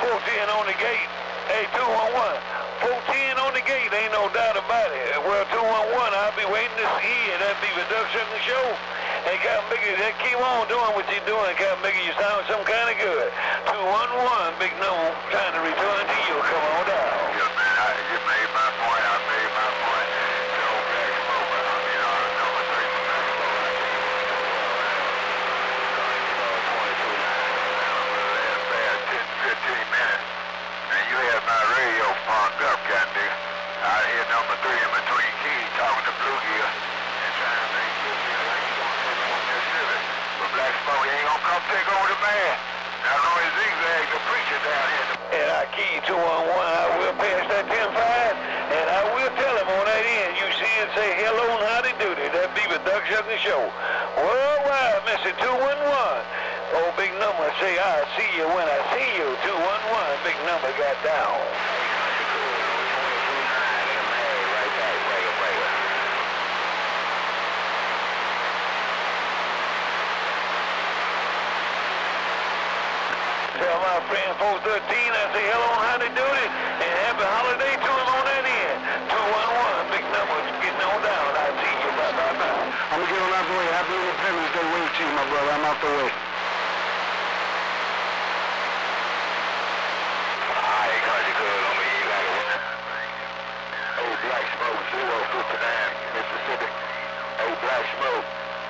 410 on the gate. Hey, 211. 410 on the gate, ain't no doubt about it. Well, 211, I'll be waiting to see you. That Beaver Duck Shooting Show. Hey, Captain Biggie, keep on doing what you're doing, Captain Biggie. You sound some kind of good. 211, big number, trying to return to you. Come on down. Yes, man, you made my point. I made my point. So, Black Smoke, I mean, number 3 from Black Smoke. 10, 15 minutes. And you had my radio punked up, Captain. I hear number 3 in between keys talking to Blue Gear and trying to make Blue Gear like he's going to take over Mississippi. But Black Smoke, he ain't going to come take over the man. Not only zigzag the preacher down here. And I key 211, I will pass that 10-5, and I will tell him on that end. You see it say hello and howdy doody. That Beaver Duck Shooting Show. Worldwide, Mr. 211. Oh, big number, say I'll see you when I see you. 211, big number got down. Tell my friend 413, I say hello and howdy doody, and happy holiday to him on that end. 211, big number, getting on down. I'll see you, bye. I'm gonna get on out the way. Happy Independence Day wave to you, my brother. I'm out the way. Black Smoke, 059, Mississippi. Hey, Black Smoke,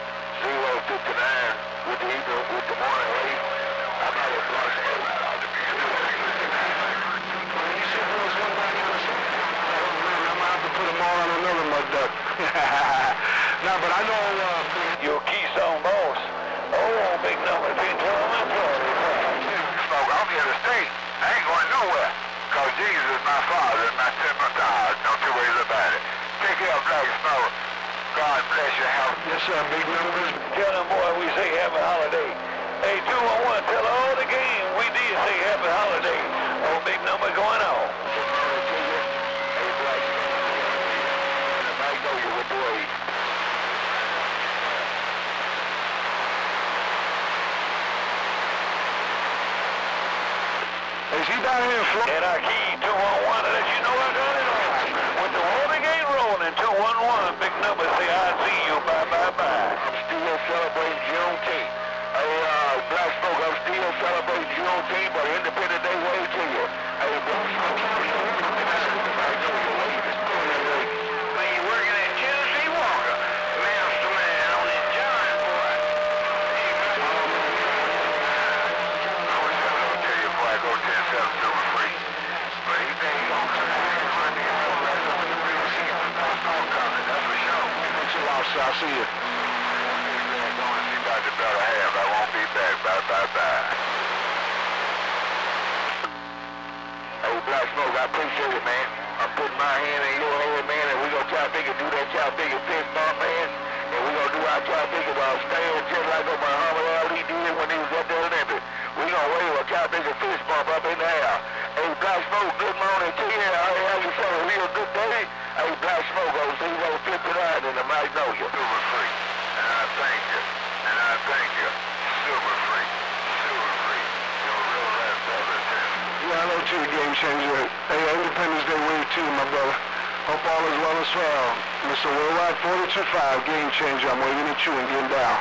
059 with the Eagle, with the morning wave. I'm out of Black Smoke. You said there was one back on the side. Oh, man, I'm gonna have to put them all on another mud duck. Nah, but I know, Your Keystone boss. Oh, big number, 10-12, Smoke, I'm here to stay. I ain't going nowhere. Cause Jesus is my father and my temper. No two ways about it. Take care of Black Smoke. God bless your health. yes, sir, big numbers. Tell them, boy, we say happy holiday. Hey, 211, tell all the game we did say happy holiday. Oh, big number going on. Hey, Black Smoke. I know you were boy. Is he down here in Florida? And I key 211 to let you know I got it on. With the Water Gate rolling, 211, big number, say I see you, bye. I'm still celebrating Juneteenth. Hey, Black Smoke, I'm still celebrating Juneteenth, but Independence Day wave to you. Hey, Black Smoke, when you working at Tennessee Walker, master man on that giant boy. I wish I was gonna tell you before I go 10-7 silver free. But he think he's gonna come out here and run me out of the real scene. That's coming, that's for sure. Thanks a lot, sir. I'll see you. Going to see about the better half. I won't be back. Bye. Hey, Black Smoke, I appreciate it, man. I'm putting my hand in your hand, man, and we're going to try to do that Chow Biggie fist bump, man. And we're going to do our Chow Biggie while staying just like what Muhammad Ali did when he was at the Olympics. We're going to wave a Chow Biggie fist bump up in the air. Hey, Black Smoke, good morning to you. How you feeling? Real good day? Hey, Black Smoke, over 059 in the Magnolia. Super free. And I thank you. Super free. You're a real rap brother, too. Yeah, hello to you, Game Changer. Hey, Independence Day wave to you, my brother. Hope all is well as well. Mr. Worldwide 425, Game Changer. I'm waving at you and getting down.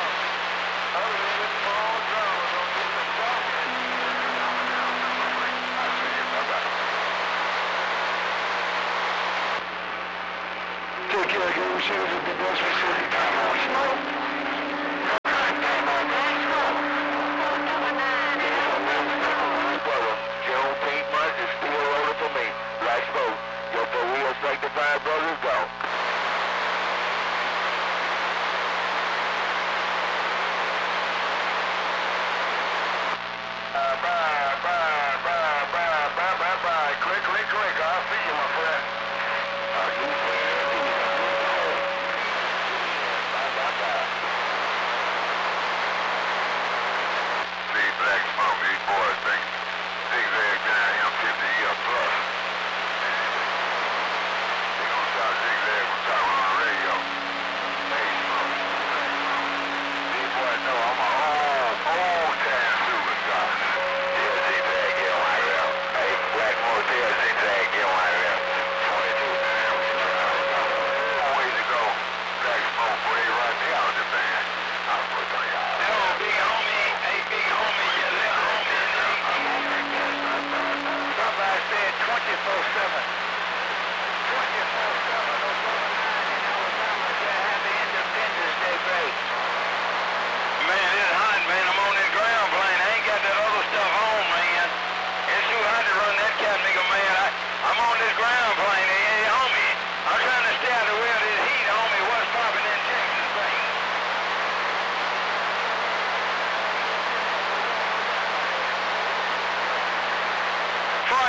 Take care, Game Changer. Be blessed with city. Come on, Smoke. Juneteenth month is still rolling for me. Black Smoke, your for real sanctified brothers go. Bye. Click. I'll see you, my friend. Bye.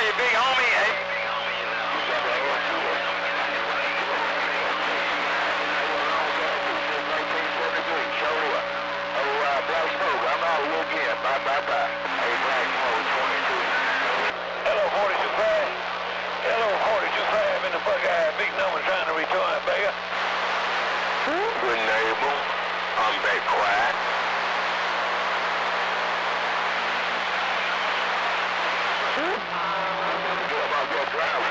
you, big homie. Hey. Black Smoke, I'm out of here again. Bye. Hey, Black Smoke, 22. Hello, 42-5. Hello, 42-5 in the Buckeye. Big number trying to return, Baker. Good neighbor. I'm back quiet. What about that driver?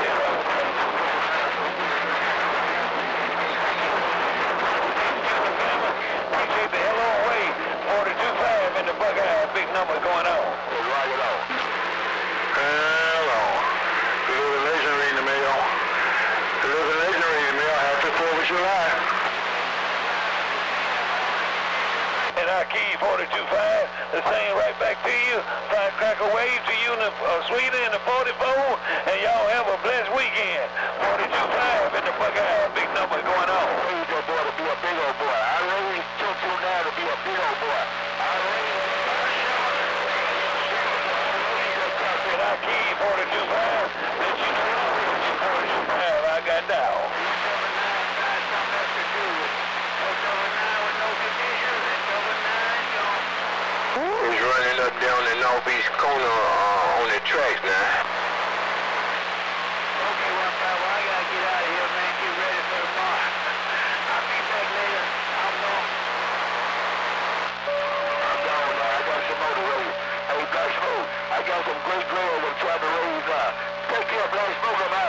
Appreciate the hell on way. 42-5 in the Buckeye. Big number going on. Rock it on. Hello. Hallucination reading the mail. Hallucination reading the mail after 4th of July. And our key 42-5, the same right back to you. Firecracker wave to you in the Sweden in the 44, and y'all have a blessed weekend. 42-5 in the Buckeye, big number going on. I raised that boy to be a big old boy. I raised 229 to be a big old boy. And our key 42-5, let you know 42-5, I got down. He's running up down the northeast corner on the tracks now. Okay, well, I gotta get out of here, man. Get ready for tomorrow. I'll be back later. I'm gone. I'm gone now. I got some motor race. Hey, Black Smoke, I got some great girls I'm trying to raise. Take care, Black Smoke. I'm